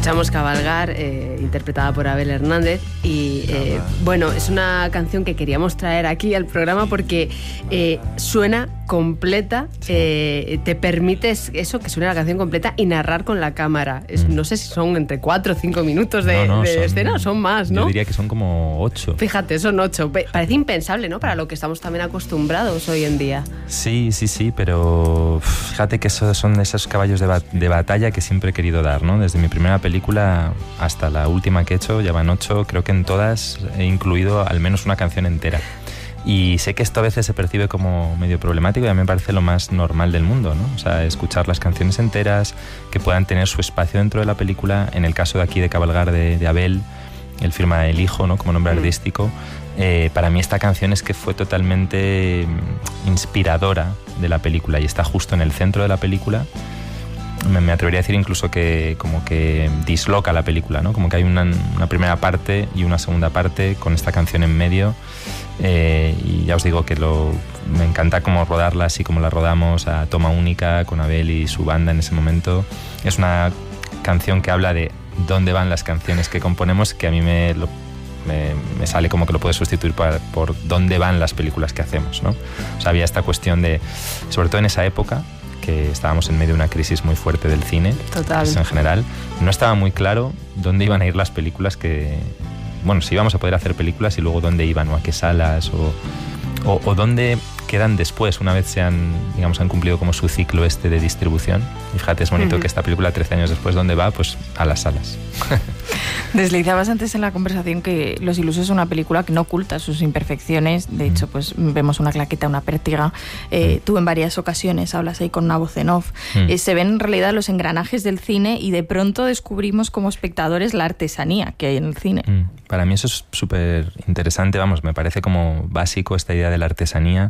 Escuchamos Cabalgar, interpretada por Abel Hernández, y bueno, es una canción que queríamos traer aquí al programa porque suena completa, te permites eso, que suene la canción completa y narrar con la cámara. No sé si son entre 4 o 5 minutos de escena, o son más, ¿no? Yo diría que son como 8. Fíjate, son 8. Parece impensable, ¿no? Para lo que estamos también acostumbrados hoy en día. Sí, pero fíjate que esos son esos caballos de batalla que siempre he querido dar, ¿no? Desde mi primera película hasta la última que he hecho, ya van 8, creo que en todas he incluido al menos una canción entera. Y sé que esto a veces se percibe como medio problemático y a mí me parece lo más normal del mundo, ¿no? O sea, escuchar las canciones enteras, que puedan tener su espacio dentro de la película. En el caso de aquí de Cabalgar de Abel, él firma El Hijo, ¿no? Como nombre artístico. Para mí esta canción es que fue totalmente inspiradora de la película y está justo en el centro de la película. Me atrevería a decir incluso que como que disloca la película, ¿no? Como que hay una primera parte y una segunda parte con esta canción en medio. Y ya os digo que me encanta cómo rodarla así como la rodamos a toma única con Abel y su banda en ese momento. Es una canción que habla de dónde van las canciones que componemos, que a mí me sale como que lo puedo sustituir por dónde van las películas que hacemos, ¿no? O sea, había esta cuestión de, sobre todo en esa época, que estábamos en medio de una crisis muy fuerte del cine. Total. En general, no estaba muy claro dónde iban a ir las películas que... Bueno, si íbamos a poder hacer películas y luego dónde iban, o a qué salas, o dónde quedan después, una vez han cumplido como su ciclo de distribución. Y fíjate, es bonito que esta película 13 años después, ¿dónde va? Pues a las salas. Deslizabas antes en la conversación que Los Ilusos es una película que no oculta sus imperfecciones. De hecho, pues vemos una claqueta, una pértiga. Tú en varias ocasiones hablas ahí con una voz en off. Se ven en realidad los engranajes del cine y de pronto descubrimos como espectadores la artesanía que hay en el cine. Para mí eso es súper interesante, me parece como básico esta idea de la artesanía.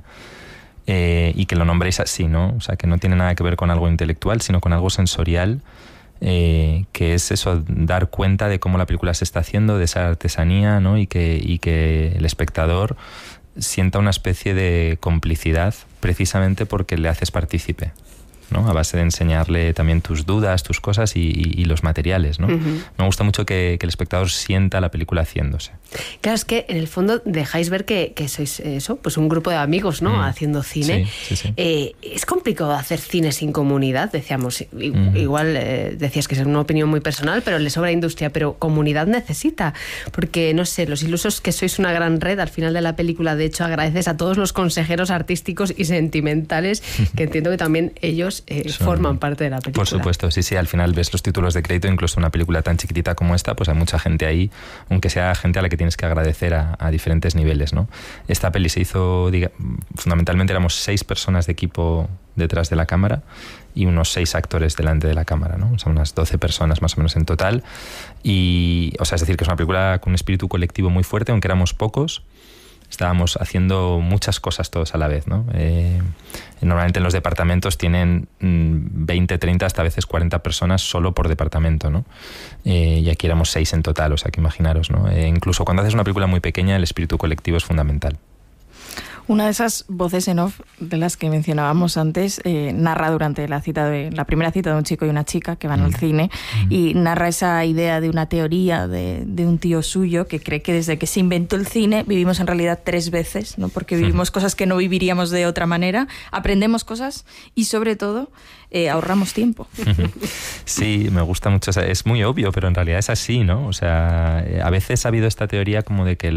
Y que lo nombréis así, ¿no? O sea, que no tiene nada que ver con algo intelectual, sino con algo sensorial, que es eso, dar cuenta de cómo la película se está haciendo, de esa artesanía, ¿no? Y que el espectador sienta una especie de complicidad precisamente porque le haces partícipe, ¿no? A base de enseñarle también tus dudas, tus cosas y los materiales, ¿no? Me gusta mucho que el espectador sienta la película haciéndose. Claro, es que en el fondo dejáis ver que sois eso, pues un grupo de amigos, ¿no? Haciendo cine. Sí. Es complicado hacer cine sin comunidad, decíamos. Igual decías que es una opinión muy personal, pero le sobra industria, pero comunidad necesita. Porque, no sé, Los Ilusos, que sois una gran red, al final de la película, de hecho, agradeces a todos los consejeros artísticos y sentimentales, que entiendo que también ellos forman parte de la película. Por supuesto, sí, al final ves los títulos de crédito, incluso una película tan chiquitita como esta, pues hay mucha gente ahí, aunque sea gente a la que tienes que agradecer a diferentes niveles, ¿no? Esta peli se hizo, fundamentalmente éramos 6 personas de equipo detrás de la cámara y unos 6 actores delante de la cámara, ¿no? O sea, unas 12 personas más o menos en total. Y, o sea, es decir, que es una película con un espíritu colectivo muy fuerte, aunque éramos pocos. Estábamos haciendo muchas cosas todos a la vez, ¿no? Normalmente en los departamentos tienen 20, 30, hasta a veces 40 personas solo por departamento, ¿no? Y aquí éramos 6 en total, o sea que imaginaros, ¿no? Incluso cuando haces una película muy pequeña, el espíritu colectivo es fundamental. Una de esas voces en off de las que mencionábamos antes narra durante la primera cita de un chico y una chica que van al cine y narra esa idea de una teoría de un tío suyo que cree que desde que se inventó el cine vivimos en realidad 3 veces, ¿no? Porque vivimos cosas que no viviríamos de otra manera, aprendemos cosas y sobre todo ahorramos tiempo. Sí, me gusta mucho. Es muy obvio, pero en realidad es así, ¿no? O sea, a veces ha habido esta teoría como de que